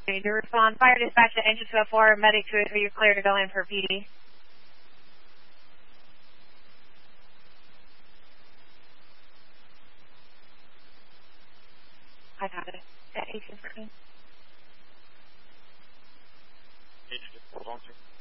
To respond, fire dispatch to engine 204, medic 203, you're clear to go in for PD. I got it. At 1814. 1814.